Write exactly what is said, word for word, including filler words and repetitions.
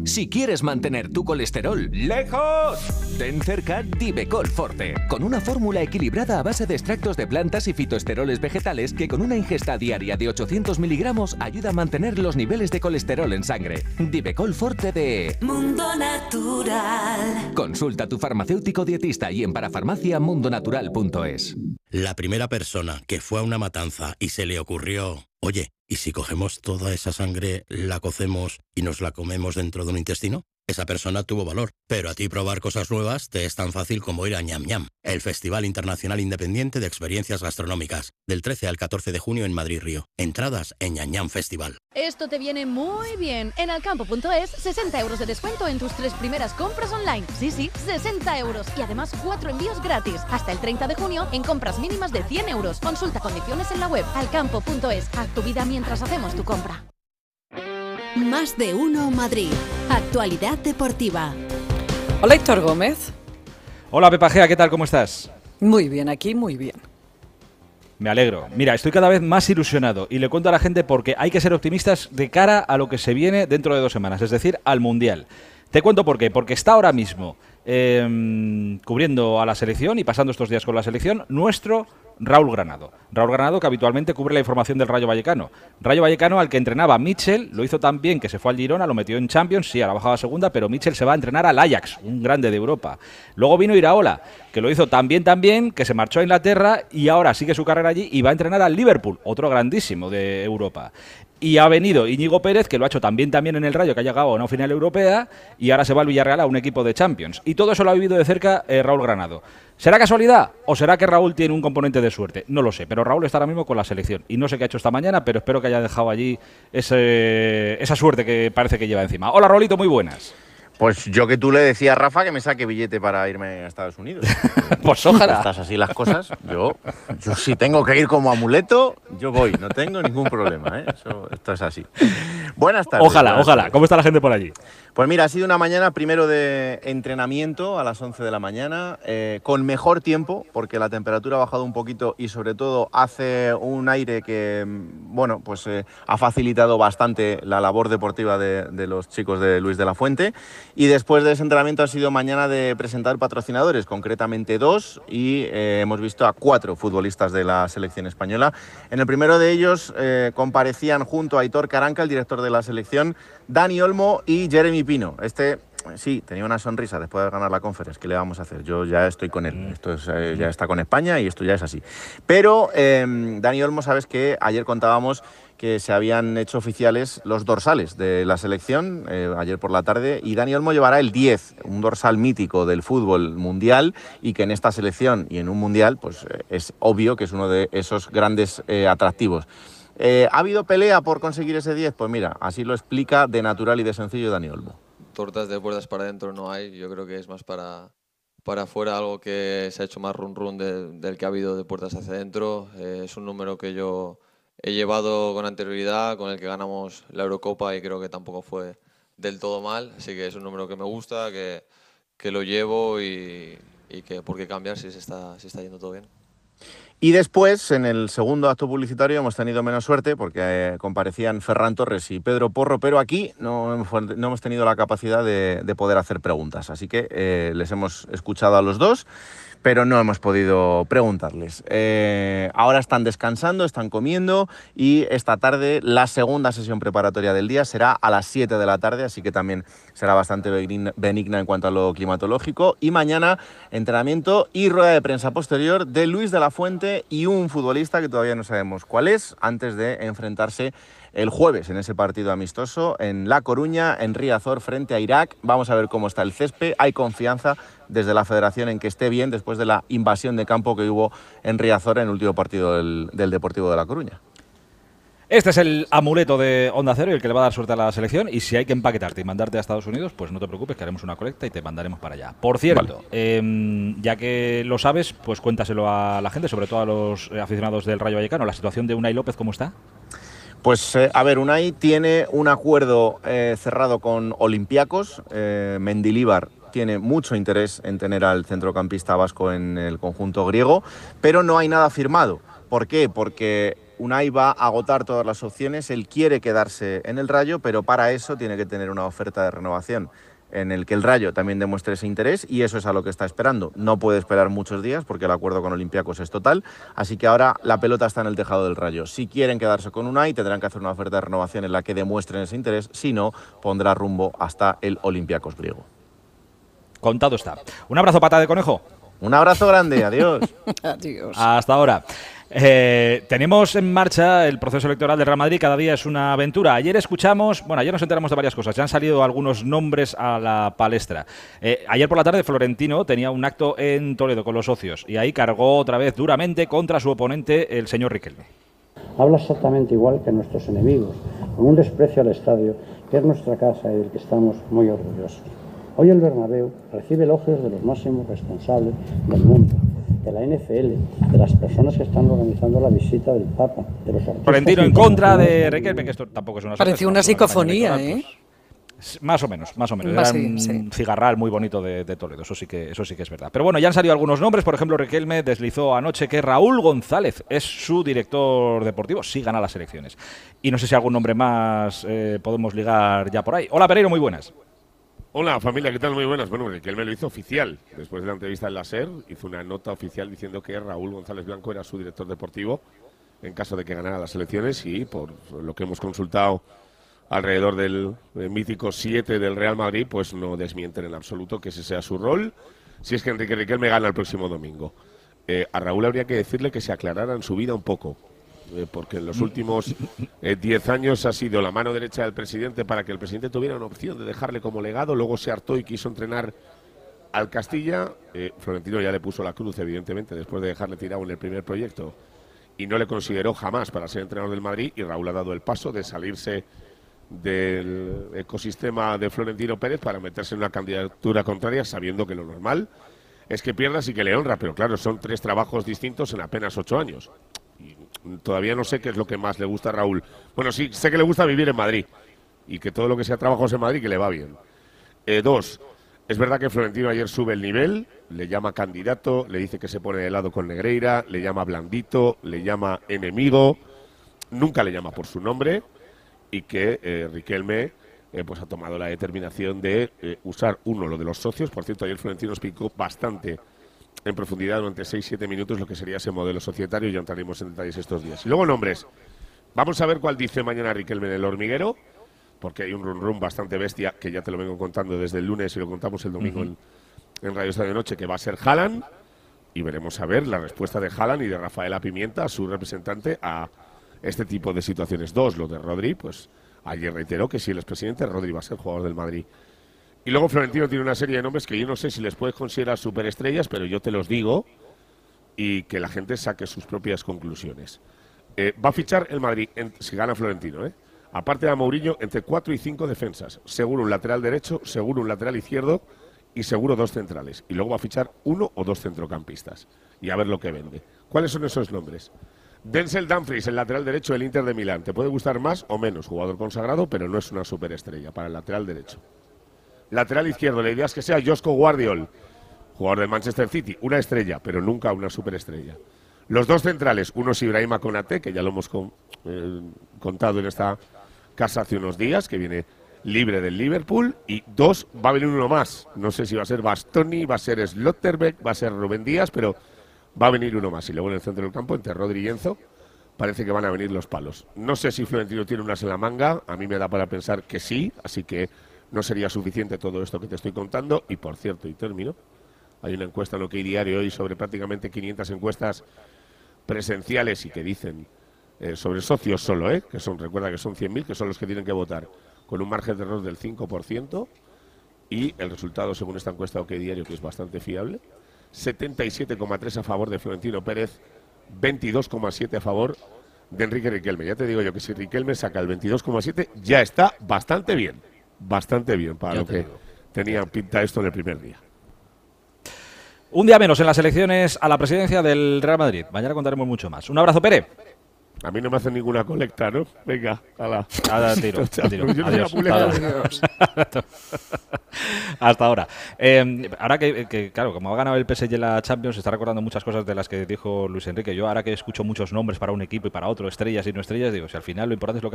Si quieres mantener tu colesterol lejos, ten cerca Divecol Forte, con una fórmula equilibrada a base de extractos de plantas y fitoesteroles vegetales que con una ingesta diaria de ochocientos miligramos ayuda a mantener los niveles de colesterol en sangre. Divecol Forte de Mundo Natural. Consulta a tu farmacéutico dietista y en parafarmacia mundo natural punto es. La primera persona que fue a una matanza y se le ocurrió, oye, ¿y si cogemos toda esa sangre, la cocemos y nos la comemos dentro de un intestino? Esa persona tuvo valor, pero a ti probar cosas nuevas te es tan fácil como ir a Ñam Ñam, el Festival Internacional Independiente de Experiencias Gastronómicas, del trece al catorce de junio en Madrid-Río. Entradas en Ñam Ñam Festival. Esto te viene muy bien. En alcampo punto es, sesenta euros de descuento en tus tres primeras compras online. Sí, sí, sesenta euros. Y además cuatro envíos gratis. Hasta el treinta de junio en compras mínimas de cien euros. Consulta condiciones en la web alcampo punto es. Haz tu vida mientras hacemos tu compra. Más de uno Madrid. Actualidad deportiva. Hola, Héctor Gómez. Hola, Pepa Gea, ¿qué tal? ¿Cómo estás? Muy bien, aquí muy bien. Me alegro. Mira, estoy cada vez más ilusionado y le cuento a la gente porque hay que ser optimistas de cara a lo que se viene dentro de dos semanas, es decir, al Mundial. Te cuento por qué. Porque está ahora mismo eh, cubriendo a la selección y pasando estos días con la selección nuestro Raúl Granado. Raúl Granado, que habitualmente cubre la información del Rayo Vallecano. Rayo Vallecano al que entrenaba Mitchell, lo hizo tan bien que se fue al Girona, lo metió en Champions, sí, ahora bajaba a segunda, pero Mitchell se va a entrenar al Ajax, un grande de Europa. Luego vino Iraola, que lo hizo tan bien, tan bien, que se marchó a Inglaterra y ahora sigue su carrera allí y va a entrenar al Liverpool, otro grandísimo de Europa. Y ha venido Íñigo Pérez, que lo ha hecho también también en el Rayo, que ha llegado a una final europea, y ahora se va al Villarreal a un equipo de Champions. Y todo eso lo ha vivido de cerca eh, Raúl Granado. ¿Será casualidad o será que Raúl tiene un componente de suerte? No lo sé, pero Raúl está ahora mismo con la selección. Y no sé qué ha hecho esta mañana, pero espero que haya dejado allí ese, esa suerte que parece que lleva encima. Hola, Raulito, muy buenas. Pues yo que tú le decía a Rafa que me saque billete para irme a Estados Unidos. Pues ojalá. Estás así las cosas. Yo, yo si tengo que ir como amuleto, yo voy. No tengo ningún problema, ¿eh? Eso, esto es así. Buenas tardes. Ojalá, buenas ojalá. tardes. ¿Cómo está la gente por allí? Pues mira, ha sido una mañana primero de entrenamiento a las once de la mañana, eh, con mejor tiempo, porque la temperatura ha bajado un poquito y sobre todo hace un aire que, bueno, pues eh, ha facilitado bastante la labor deportiva de, de los chicos de Luis de la Fuente. Y después de ese entrenamiento ha sido mañana de presentar patrocinadores, concretamente dos, y eh, hemos visto a cuatro futbolistas de la selección española. En el primero de ellos eh, comparecían junto a Aitor Caranca, el director de la selección, Dani Olmo y Jeremy Pino. Este, sí, tenía una sonrisa después de ganar la Conference. ¿Qué le vamos a hacer? Yo ya estoy con él. Esto es, eh, ya está con España y esto ya es así. Pero eh, Dani Olmo, sabes que ayer contábamos que se habían hecho oficiales los dorsales de la selección eh, ayer por la tarde, y Dani Olmo llevará el diez, un dorsal mítico del fútbol mundial, y que en esta selección y en un mundial pues eh, es obvio que es uno de esos grandes eh, atractivos. Eh, ¿Ha habido pelea por conseguir ese diez? Pues mira, así lo explica de natural y de sencillo Dani Olmo. Tortas de puertas para adentro no hay, yo creo que es más para, para afuera, algo que se ha hecho más run run de, del que ha habido de puertas hacia adentro. Eh, es un número que yo he llevado con anterioridad, con el que ganamos la Eurocopa y creo que tampoco fue del todo mal, así que es un número que me gusta, que, que lo llevo y, y que por qué cambiar si se está, si está yendo todo bien. Y después, en el segundo acto publicitario, hemos tenido menos suerte porque eh, comparecían Ferran Torres y Pedro Porro, pero aquí no hemos, no hemos tenido la capacidad de, de poder hacer preguntas. Así que eh, les hemos escuchado a los dos, pero no hemos podido preguntarles. Eh, ahora están descansando, están comiendo, y esta tarde la segunda sesión preparatoria del día será a las siete de la tarde, así que también será bastante benigna en cuanto a lo climatológico. Y mañana entrenamiento y rueda de prensa posterior de Luis de la Fuente y un futbolista que todavía no sabemos cuál es, antes de enfrentarse el jueves en ese partido amistoso en La Coruña, en Riazor, frente a Irak. Vamos a ver cómo está el césped. Hay confianza desde la federación en que esté bien después de la invasión de campo que hubo en Riazor en el último partido del, del Deportivo de La Coruña. Este es el amuleto de Onda Cero y el que le va a dar suerte a la selección. Y si hay que empaquetarte y mandarte a Estados Unidos, pues no te preocupes, que haremos una colecta y te mandaremos para allá. Por cierto, vale. eh, ya que lo sabes, pues cuéntaselo a la gente, sobre todo a los aficionados del Rayo Vallecano. La situación de Unai López, ¿cómo está? Pues eh, a ver, Unai tiene un acuerdo eh, cerrado con Olympiacos. eh, Mendilibar tiene mucho interés en tener al centrocampista vasco en el conjunto griego, pero no hay nada firmado. ¿Por qué? Porque Unai va a agotar todas las opciones, él quiere quedarse en el Rayo, pero para eso tiene que tener una oferta de renovación en el que el Rayo también demuestre ese interés, y eso es a lo que está esperando. No puede esperar muchos días porque el acuerdo con Olympiacos es total, así que ahora la pelota está en el tejado del Rayo. Si quieren quedarse con Unai, tendrán que hacer una oferta de renovación en la que demuestren ese interés, si no, pondrá rumbo hasta el Olympiacos griego. Contado está. Un abrazo, pata de conejo. Un abrazo grande, adiós. Adiós. Hasta ahora. Eh, tenemos en marcha el proceso electoral del Real Madrid, cada día es una aventura. Ayer escuchamos, bueno, ayer nos enteramos de varias cosas, ya han salido algunos nombres a la palestra. Eh, ayer por la tarde Florentino tenía un acto en Toledo con los socios y ahí cargó otra vez duramente contra su oponente, el señor Riquelme. Habla exactamente igual que nuestros enemigos, con un desprecio al estadio, que es nuestra casa y del que estamos muy orgullosos. Hoy el Bernabéu recibe elogios de los máximos responsables del mundo, de la N F L, de las personas que están organizando la visita del Papa, de los artistas... Florentino en contra de Riquelme, que esto tampoco es una... Pareció una psicofonía, ¿eh? Pues, más o menos, más o menos. Va, Era sí, un sí. cigarral muy bonito de, de Toledo, eso sí, que, eso sí que es verdad. Pero bueno, ya han salido algunos nombres, por ejemplo, Riquelme deslizó anoche que Raúl González es su director deportivo, sí gana las elecciones. Y no sé si algún nombre más eh, podemos ligar ya por ahí. Hola Pereiro, muy buenas. Hola familia, ¿qué tal? Muy buenas. Bueno, Riquelme lo hizo oficial. Después de la entrevista en la SER, hizo una nota oficial diciendo que Raúl González Blanco era su director deportivo en caso de que ganara las elecciones, y por lo que hemos consultado alrededor del, del mítico siete del Real Madrid, pues no desmienten en absoluto que ese sea su rol, si es que Enrique Riquelme gana el próximo domingo. Eh, a Raúl habría que decirle que se aclarara en su vida un poco, eh, porque en los últimos diez eh, años ha sido la mano derecha del presidente para que el presidente tuviera una opción de dejarle como legado, luego se hartó y quiso entrenar al Castilla. eh, Florentino ya le puso la cruz, evidentemente, después de dejarle tirado en el primer proyecto, y no le consideró jamás para ser entrenador del Madrid, y Raúl ha dado el paso de salirse del ecosistema de Florentino Pérez para meterse en una candidatura contraria, sabiendo que lo normal es que pierdas y que le honra, pero claro, son tres trabajos distintos en apenas ocho años. Y todavía no sé qué es lo que más le gusta a Raúl. Bueno, sí, sé que le gusta vivir en Madrid y que todo lo que sea trabajos en Madrid que le va bien. Eh, dos, es verdad que Florentino ayer sube el nivel, le llama candidato, le dice que se pone de lado con Negreira, le llama blandito, le llama enemigo, nunca le llama por su nombre, y que eh, Riquelme eh, pues ha tomado la determinación de eh, usar uno, lo de los socios. Por cierto, ayer Florentino explicó bastante en profundidad durante seis siete minutos lo que sería ese modelo societario, y ya entraremos en detalles estos días. Y luego nombres. Vamos a ver cuál dice mañana Riquelme en el hormiguero, porque hay un run run bastante bestia, que ya te lo vengo contando desde el lunes y lo contamos el domingo uh-huh. en, en Radio Estadio Noche, que va a ser Haaland, y veremos a ver la respuesta de Haaland y de Rafaela Pimienta, su representante, a este tipo de situaciones. Dos, lo de Rodri, pues ayer reiteró que si él es presidente, Rodri va a ser jugador del Madrid. Y luego Florentino tiene una serie de nombres que yo no sé si les puedes considerar superestrellas, pero yo te los digo y que la gente saque sus propias conclusiones. Eh, va a fichar el Madrid, en, si gana Florentino, ¿eh? aparte de a Mourinho, entre cuatro y cinco defensas. Seguro un lateral derecho, seguro un lateral izquierdo y seguro dos centrales. Y luego va a fichar uno o dos centrocampistas. Y a ver lo que vende. ¿Cuáles son esos nombres? Denzel Dumfries, el lateral derecho del Inter de Milán. Te puede gustar más o menos, jugador consagrado, pero no es una superestrella para el lateral derecho. Lateral izquierdo, la idea es que sea Josko Guardiol, jugador del Manchester City, una estrella, pero nunca una superestrella. Los dos centrales, uno es Ibrahima Konaté, que ya lo hemos con, eh, contado en esta casa hace unos días, que viene libre del Liverpool, y dos, va a venir uno más. No sé si va a ser Bastoni, va a ser Slotterbeck, va a ser Rubén Díaz, pero va a venir uno más. Y luego en el centro del campo, entre Rodri y Enzo, parece que van a venir los palos. No sé si Florentino tiene unas en la manga, a mí me da para pensar que sí, así que no sería suficiente todo esto que te estoy contando. Y por cierto, y termino, hay una encuesta en OK Diario hoy sobre prácticamente quinientas encuestas presenciales y que dicen eh, sobre socios solo, ¿eh? que son, recuerda que son cien mil, que son los que tienen que votar, con un margen de error del cinco por ciento, y el resultado, según esta encuesta OK Diario, que es bastante fiable, setenta y siete coma tres a favor de Florentino Pérez, veintidós coma siete a favor de Enrique Riquelme. Ya te digo yo que si Riquelme saca el veintidós coma siete, ya está bastante bien, bastante bien para lo que digo. Tenía pinta esto en el primer día. Un día menos en las elecciones a la presidencia del Real Madrid. Mañana contaremos mucho más. Un abrazo, Pere. A mí no me hacen ninguna colecta, ¿no? Venga, ala. Nada, tiro, Chao, tiro. yo no soy Adiós. apuleta. Adiós. Hasta ahora. Eh, ahora que, que, claro, como ha ganado el P S G la Champions, se está recordando muchas cosas de las que dijo Luis Enrique. Yo ahora que escucho muchos nombres para un equipo y para otro, estrellas y no estrellas, digo, si al final lo importante es lo que